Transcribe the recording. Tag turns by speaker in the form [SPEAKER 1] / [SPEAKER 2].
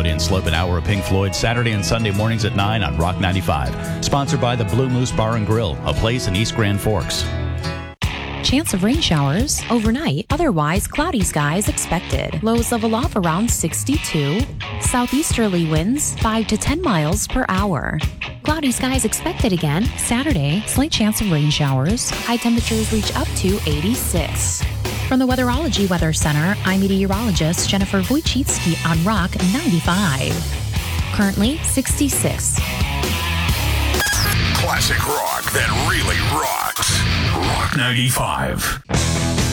[SPEAKER 1] Fragility and Slope, an hour of Pink Floyd, Saturday and Sunday mornings at 9 on Rock 95. Sponsored by the Blue Moose Bar and Grill, a place in East Grand Forks.
[SPEAKER 2] Chance of rain showers overnight, otherwise cloudy skies expected. Lows level off around 62. Southeasterly winds 5 to 10 miles per hour. Cloudy skies expected again Saturday. Slight chance of rain showers. High temperatures reach up to 86. From the Weatherology Weather Center, I'm meteorologist Jennifer Wojcicki on Rock 95. Currently 66.
[SPEAKER 3] Classic rock that really rocks. Rock 95.